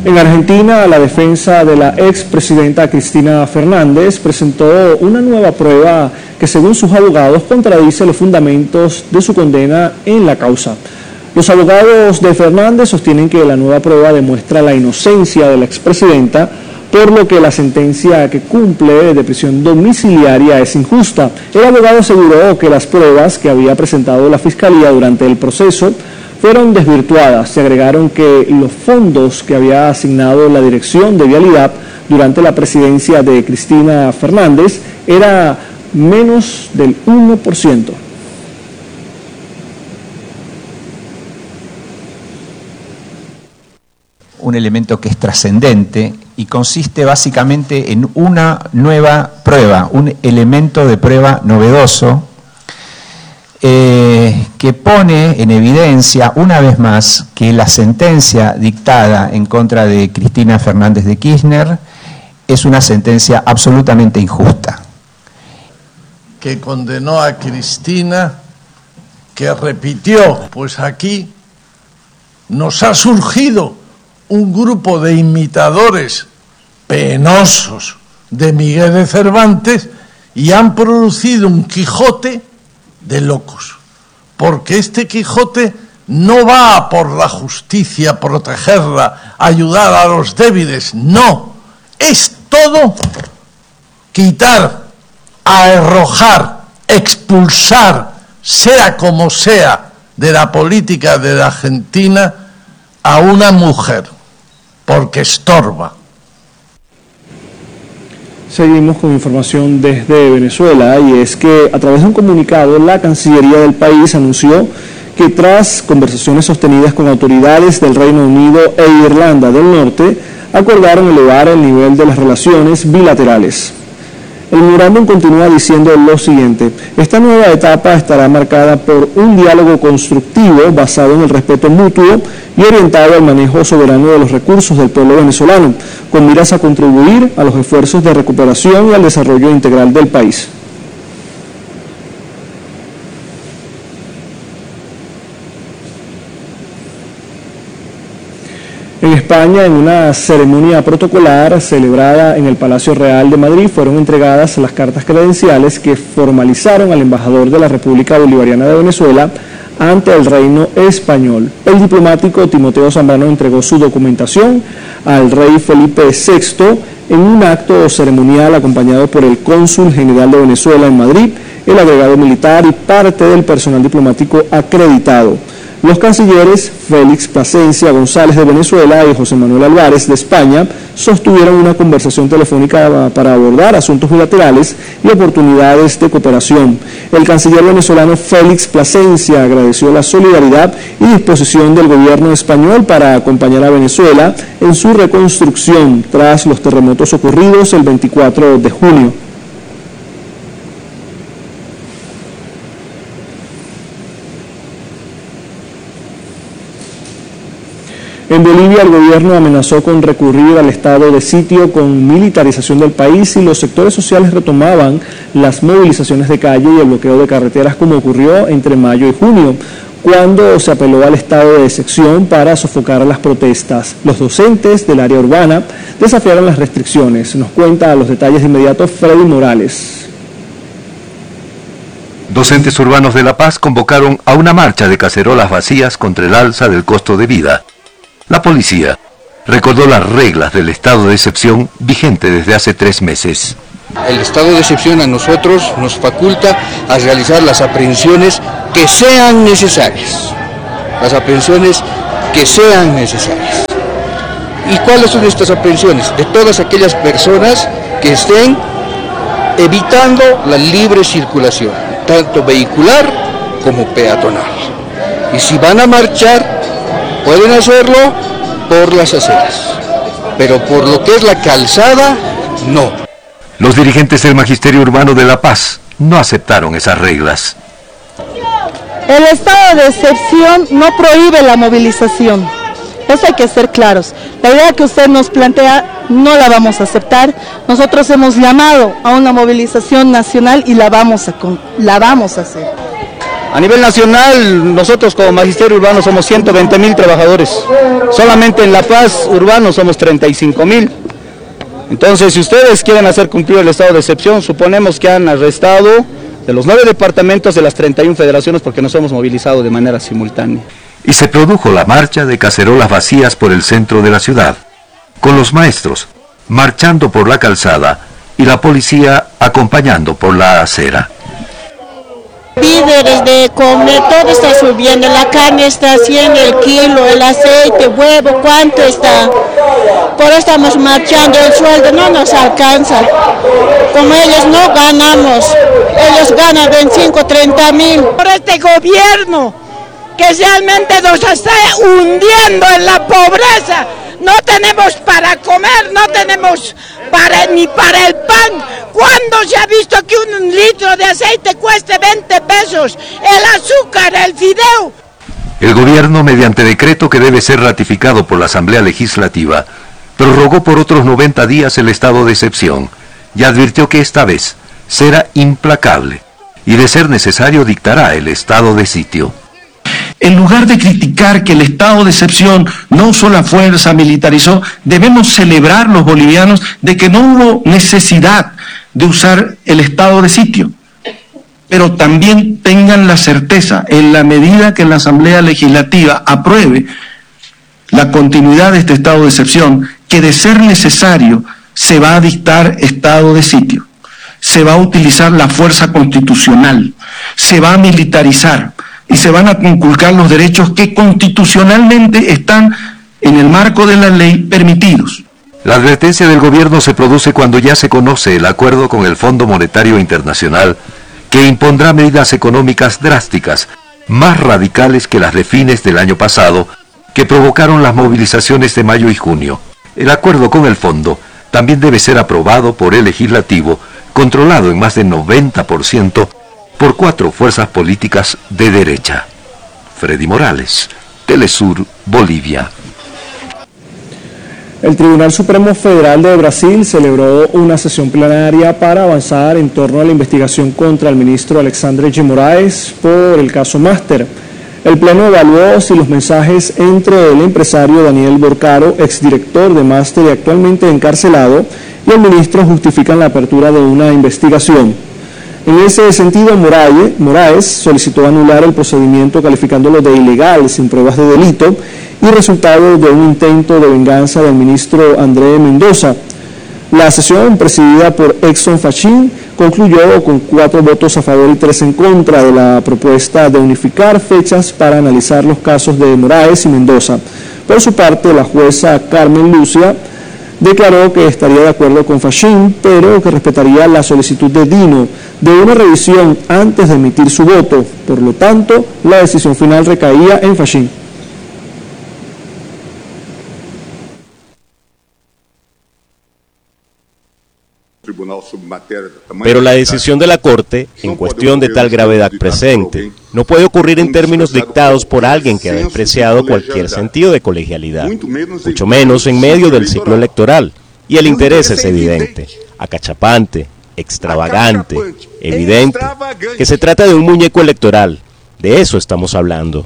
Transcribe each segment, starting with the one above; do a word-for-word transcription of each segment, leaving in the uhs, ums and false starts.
En Argentina, la defensa de la expresidenta Cristina Fernández presentó una nueva prueba que, según sus abogados, contradice los fundamentos de su condena en la causa. Los abogados de Fernández sostienen que la nueva prueba demuestra la inocencia de la expresidenta, por lo que la sentencia que cumple de prisión domiciliaria es injusta. El abogado aseguró que las pruebas que había presentado la Fiscalía durante el proceso fueron desvirtuadas. Se agregaron que los fondos que había asignado la Dirección de Vialidad durante la presidencia de Cristina Fernández era menos del uno por ciento. Un elemento que es trascendente y consiste básicamente en una nueva prueba, un elemento de prueba novedoso eh, que pone en evidencia una vez más que la sentencia dictada en contra de Cristina Fernández de Kirchner es una sentencia absolutamente injusta. Que condenó a Cristina, que repitió, pues aquí nos ha surgido un grupo de imitadores penosos de Miguel de Cervantes y han producido un Quijote de locos, porque este Quijote no va por la justicia, protegerla, ayudar a los débiles, no, es todo quitar, arrojar, expulsar, sea como sea, de la política de la Argentina a una mujer, porque estorba. Seguimos con información desde Venezuela, y es que a través de un comunicado la Cancillería del país anunció que tras conversaciones sostenidas con autoridades del Reino Unido e Irlanda del Norte, acordaron elevar el nivel de las relaciones bilaterales. El memorándum continúa diciendo lo siguiente: esta nueva etapa estará marcada por un diálogo constructivo basado en el respeto mutuo y orientado al manejo soberano de los recursos del pueblo venezolano, con miras a contribuir a los esfuerzos de recuperación y al desarrollo integral del país. En España, en una ceremonia protocolar celebrada en el Palacio Real de Madrid, fueron entregadas las cartas credenciales que formalizaron al embajador de la República Bolivariana de Venezuela ante el Reino Español. El diplomático Timoteo Zambrano entregó su documentación al rey Felipe sexto en un acto ceremonial acompañado por el cónsul general de Venezuela en Madrid, el agregado militar y parte del personal diplomático acreditado. Los cancilleres Félix Plasencia González de Venezuela y José Manuel Álvarez de España sostuvieron una conversación telefónica para abordar asuntos bilaterales y oportunidades de cooperación. El canciller venezolano Félix Plasencia agradeció la solidaridad y disposición del gobierno español para acompañar a Venezuela en su reconstrucción tras los terremotos ocurridos el veinticuatro de junio. En Bolivia, el gobierno amenazó con recurrir al estado de sitio con militarización del país y los sectores sociales retomaban las movilizaciones de calle y el bloqueo de carreteras, como ocurrió entre mayo y junio, cuando se apeló al estado de excepción para sofocar las protestas. Los docentes del área urbana desafiaron las restricciones. Nos cuenta los detalles de inmediato Freddy Morales. Docentes urbanos de La Paz convocaron a una marcha de cacerolas vacías contra el alza del costo de vida. La policía recordó las reglas del estado de excepción vigente desde hace tres meses. El estado de excepción a nosotros nos faculta a realizar las aprehensiones que sean necesarias. Las aprehensiones que sean necesarias. ¿Y cuáles son estas aprehensiones? De todas aquellas personas que estén evitando la libre circulación, tanto vehicular como peatonal. Y si van a marchar, pueden hacerlo por las aceras, pero por lo que es la calzada, no. Los dirigentes del Magisterio Urbano de La Paz no aceptaron esas reglas. El estado de excepción no prohíbe la movilización, eso hay que ser claros. La idea que usted nos plantea no la vamos a aceptar. Nosotros hemos llamado a una movilización nacional y la vamos a, la vamos a hacer. A nivel nacional, nosotros como Magisterio Urbano somos ciento veinte mil trabajadores. Solamente en La Paz Urbano somos treinta y cinco mil. Entonces, si ustedes quieren hacer cumplir el estado de excepción, suponemos que han arrestado de los nueve departamentos de las treinta y una federaciones porque nos hemos movilizado de manera simultánea. Y se produjo la marcha de cacerolas vacías por el centro de la ciudad, con los maestros marchando por la calzada y la policía acompañando por la acera. Víveres de comer, todo está subiendo, la carne está a cien el kilo, el aceite, huevo, ¿cuánto está? Por eso estamos marchando, el sueldo no nos alcanza, como ellos no ganamos, ellos ganan veinticinco, treinta mil. Por este gobierno que realmente nos está hundiendo en la pobreza, no tenemos para comer, no tenemos para, ni para el pan. ¿Cuándo se ha visto que un litro de aceite cueste veinte pesos? El azúcar, el fideo. El gobierno, mediante decreto que debe ser ratificado por la Asamblea Legislativa, prorrogó por otros noventa días el estado de excepción y advirtió que esta vez será implacable y, de ser necesario, dictará el estado de sitio. En lugar de criticar que el estado de excepción no usó la fuerza, militarizó, debemos celebrar los bolivianos de que no hubo necesidad de usar el estado de sitio. Pero también tengan la certeza, en la medida que la Asamblea Legislativa apruebe la continuidad de este estado de excepción, que de ser necesario se va a dictar estado de sitio, se va a utilizar la fuerza constitucional, se va a militarizar y se van a inculcar los derechos que constitucionalmente están en el marco de la ley permitidos. La advertencia del gobierno se produce cuando ya se conoce el acuerdo con el Fondo Monetario Internacional que impondrá medidas económicas drásticas, más radicales que las de fines del año pasado, que provocaron las movilizaciones de mayo y junio. El acuerdo con el fondo también debe ser aprobado por el legislativo, controlado en más del noventa por ciento por cuatro fuerzas políticas de derecha. Freddy Morales, Telesur, Bolivia. El Tribunal Supremo Federal de Brasil celebró una sesión plenaria para avanzar en torno a la investigación contra el ministro Alexandre de Moraes por el caso Master. El Pleno evaluó si los mensajes entre el empresario Daniel Borcaro, exdirector de Master y actualmente encarcelado, y el ministro justifican la apertura de una investigación. En ese sentido, Moraes solicitó anular el procedimiento calificándolo de ilegal, sin pruebas de delito, y resultado de un intento de venganza del ministro André Mendoza. La sesión, presidida por Exxon Fachin, concluyó con cuatro votos a favor y tres en contra de la propuesta de unificar fechas para analizar los casos de Moraes y Mendoza. Por su parte, la jueza Carmen Lucia declaró que estaría de acuerdo con Fachin, pero que respetaría la solicitud de Dino de una revisión antes de emitir su voto. Por lo tanto, la decisión final recaía en Fachin. Pero la decisión de la Corte, en cuestión de tal gravedad presente, no puede ocurrir en términos dictados por alguien que ha despreciado cualquier sentido de colegialidad, mucho menos en medio del ciclo electoral. Y el interés es evidente, acachapante, extravagante, evidente, que se trata de un muñeco electoral. De eso estamos hablando.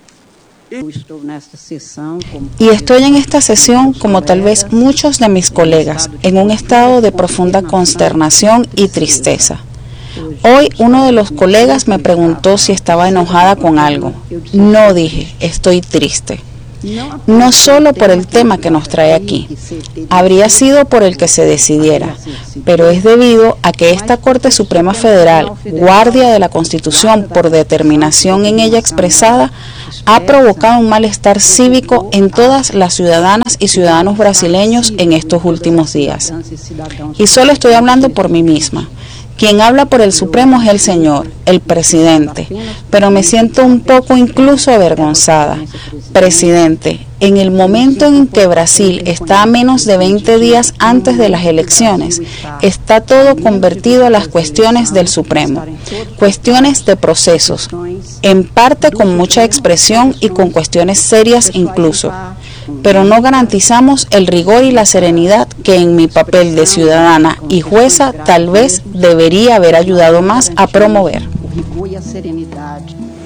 Y estoy en esta sesión, como tal vez muchos de mis colegas, en un estado de profunda consternación y tristeza. Hoy uno de los colegas me preguntó si estaba enojada con algo. No, dije, estoy triste. No solo por el tema que nos trae aquí, habría sido por el que se decidiera, pero es debido a que esta Corte Suprema Federal, guardia de la Constitución por determinación en ella expresada, ha provocado un malestar cívico en todas las ciudadanas y ciudadanos brasileños en estos últimos días. Y solo estoy hablando por mí misma. Quien habla por el Supremo es el señor, el presidente, pero me siento un poco incluso avergonzada. Presidente, en el momento en que Brasil está a menos de veinte días antes de las elecciones, está todo convertido a las cuestiones del Supremo, cuestiones de procesos, en parte con mucha expresión y con cuestiones serias incluso, pero no garantizamos el rigor y la serenidad que en mi papel de ciudadana y jueza tal vez debería haber ayudado más a promover.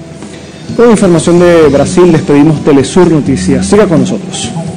Con información de Brasil despedimos Telesur Noticias. Siga con nosotros.